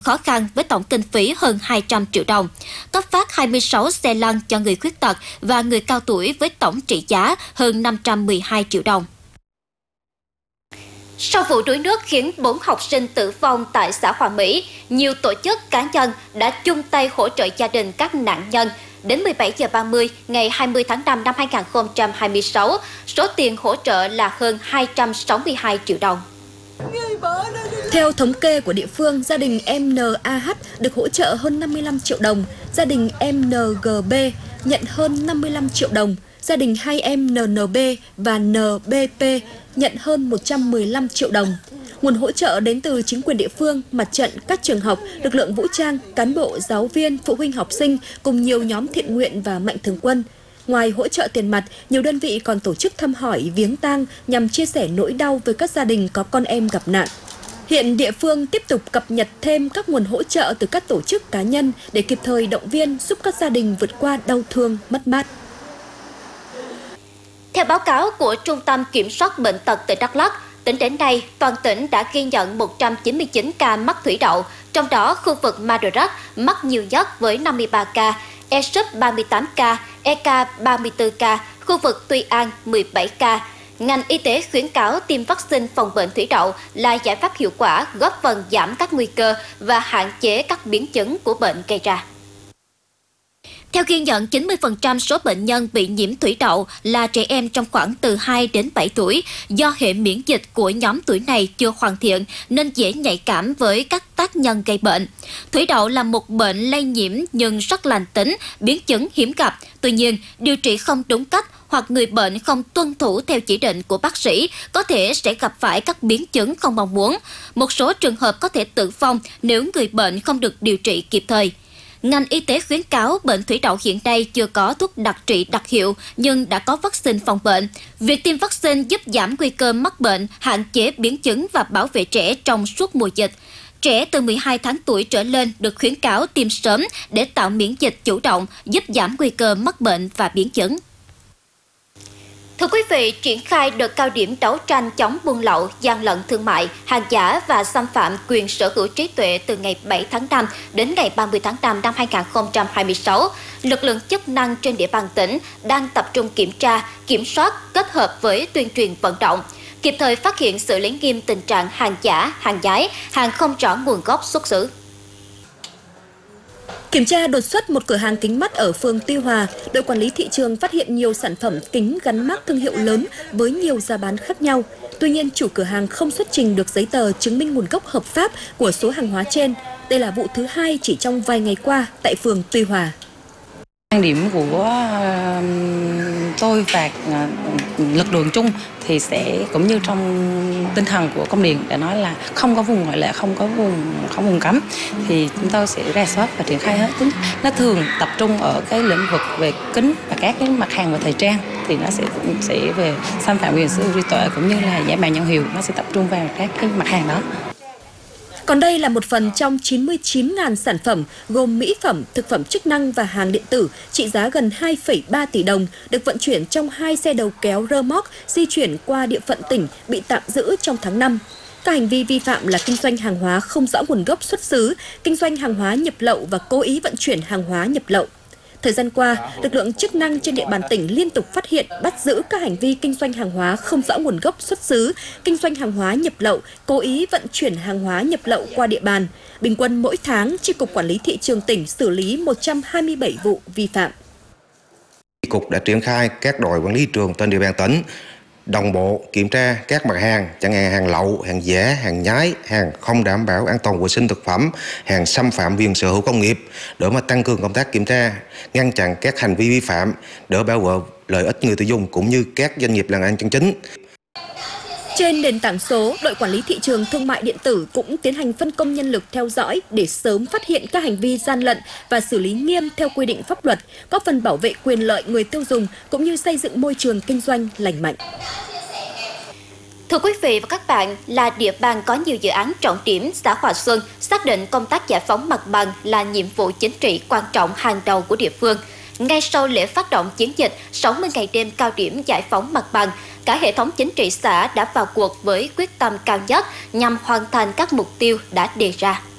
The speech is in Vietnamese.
khó khăn với tổng kinh phí hơn 200 triệu đồng, cấp phát 26 xe lăn cho người khuyết tật và người cao tuổi với tổng trị giá hơn 512 triệu đồng. Sau vụ đuối nước khiến 4 học sinh tử vong tại xã Hòa Mỹ, nhiều tổ chức cá nhân đã chung tay hỗ trợ gia đình các nạn nhân. Đến 17 giờ 30 ngày 20 tháng 5 năm 2026, số tiền hỗ trợ là hơn 262 triệu đồng. Theo thống kê của địa phương, gia đình MNAH được hỗ trợ hơn 55 triệu đồng, gia đình MNGB nhận hơn 55 triệu đồng, gia đình hai em NNB và NBP nhận hơn 115 triệu đồng. Nguồn hỗ trợ đến từ chính quyền địa phương, mặt trận, các trường học, lực lượng vũ trang, cán bộ, giáo viên, phụ huynh học sinh cùng nhiều nhóm thiện nguyện và mạnh thường quân. Ngoài hỗ trợ tiền mặt, nhiều đơn vị còn tổ chức thăm hỏi, viếng tang nhằm chia sẻ nỗi đau với các gia đình có con em gặp nạn. Hiện địa phương tiếp tục cập nhật thêm các nguồn hỗ trợ từ các tổ chức cá nhân để kịp thời động viên giúp các gia đình vượt qua đau thương, mất mát. Theo báo cáo của Trung tâm Kiểm soát Bệnh tật tỉnh Đắk Lắk, tính đến nay, toàn tỉnh đã ghi nhận 199 ca mắc thủy đậu, trong đó khu vực Madrak mắc nhiều nhất với 53 ca, Esup 38 ca, EK 34 ca, khu vực Tuy An 17 ca. Ngành y tế khuyến cáo tiêm vaccine phòng bệnh thủy đậu là giải pháp hiệu quả góp phần giảm các nguy cơ và hạn chế các biến chứng của bệnh gây ra. Theo ghi nhận, 90% số bệnh nhân bị nhiễm thủy đậu là trẻ em trong khoảng từ 2 đến 7 tuổi. Do hệ miễn dịch của nhóm tuổi này chưa hoàn thiện nên dễ nhạy cảm với các tác nhân gây bệnh. Thủy đậu là một bệnh lây nhiễm nhưng rất lành tính, biến chứng hiếm gặp. Tuy nhiên, điều trị không đúng cách hoặc người bệnh không tuân thủ theo chỉ định của bác sĩ có thể sẽ gặp phải các biến chứng không mong muốn. Một số trường hợp có thể tử vong nếu người bệnh không được điều trị kịp thời. Ngành y tế khuyến cáo bệnh thủy đậu hiện nay chưa có thuốc đặc trị đặc hiệu nhưng đã có vaccine phòng bệnh. Việc tiêm vaccine giúp giảm nguy cơ mắc bệnh, hạn chế biến chứng và bảo vệ trẻ trong suốt mùa dịch. Trẻ từ 12 tháng tuổi trở lên được khuyến cáo tiêm sớm để tạo miễn dịch chủ động, giúp giảm nguy cơ mắc bệnh và biến chứng. Thưa quý vị, triển khai đợt cao điểm đấu tranh chống buôn lậu, gian lận thương mại, hàng giả và xâm phạm quyền sở hữu trí tuệ từ ngày 7 tháng 5 đến ngày 30 tháng 5 năm 2026, lực lượng chức năng trên địa bàn tỉnh đang tập trung kiểm tra, kiểm soát kết hợp với tuyên truyền vận động, kịp thời phát hiện xử lý nghiêm tình trạng hàng giả, hàng nhái, hàng không rõ nguồn gốc xuất xứ. Kiểm tra đột xuất một cửa hàng kính mắt ở phường Tuy Hòa, đội quản lý thị trường phát hiện nhiều sản phẩm kính gắn mác thương hiệu lớn với nhiều giá bán khác nhau. Tuy nhiên, chủ cửa hàng không xuất trình được giấy tờ chứng minh nguồn gốc hợp pháp của số hàng hóa trên. Đây là vụ thứ hai chỉ trong vài ngày qua tại phường Tuy Hòa. Quan điểm của tôi và lực lượng chung thì sẽ cũng như trong tinh thần của công điện đã nói là không có vùng ngoại lệ, không có vùng cấm, thì chúng tôi sẽ rà soát và triển khai hết. Nó thường tập trung ở cái lĩnh vực về kính và các cái mặt hàng về thời trang thì nó sẽ về xâm phạm quyền sở hữu trí tuệ cũng như là giả mạo nhãn hiệu, nó sẽ tập trung vào các cái mặt hàng đó. Còn đây là một phần trong 99.000 sản phẩm gồm mỹ phẩm, thực phẩm chức năng và hàng điện tử trị giá gần 2,3 tỷ đồng được vận chuyển trong 2 xe đầu kéo rơ moóc di chuyển qua địa phận tỉnh bị tạm giữ trong tháng 5. Các hành vi vi phạm là kinh doanh hàng hóa không rõ nguồn gốc xuất xứ, kinh doanh hàng hóa nhập lậu và cố ý vận chuyển hàng hóa nhập lậu. Thời gian qua, lực lượng chức năng trên địa bàn tỉnh liên tục phát hiện, bắt giữ các hành vi kinh doanh hàng hóa không rõ nguồn gốc xuất xứ, kinh doanh hàng hóa nhập lậu, cố ý vận chuyển hàng hóa nhập lậu qua địa bàn. Bình quân mỗi tháng, Chi cục Quản lý thị trường tỉnh xử lý 127 vụ vi phạm. Cục đã triển khai các đội quản lý thị trường trên địa bàn tỉnh đồng bộ kiểm tra các mặt hàng, chẳng hạn hàng lậu, hàng giả, hàng nhái, hàng không đảm bảo an toàn vệ sinh thực phẩm, hàng xâm phạm quyền sở hữu công nghiệp để mà tăng cường công tác kiểm tra, ngăn chặn các hành vi vi phạm để bảo vệ lợi ích người tiêu dùng cũng như các doanh nghiệp làm ăn chân chính. Trên nền tảng số, đội quản lý thị trường thương mại điện tử cũng tiến hành phân công nhân lực theo dõi để sớm phát hiện các hành vi gian lận và xử lý nghiêm theo quy định pháp luật, góp phần bảo vệ quyền lợi người tiêu dùng cũng như xây dựng môi trường kinh doanh lành mạnh. Thưa quý vị và các bạn, là địa bàn có nhiều dự án trọng điểm, xã Hòa Xuân xác định công tác giải phóng mặt bằng là nhiệm vụ chính trị quan trọng hàng đầu của địa phương. Ngay sau lễ phát động chiến dịch 60 ngày đêm cao điểm giải phóng mặt bằng, cả hệ thống chính trị xã đã vào cuộc với quyết tâm cao nhất nhằm hoàn thành các mục tiêu đã đề ra.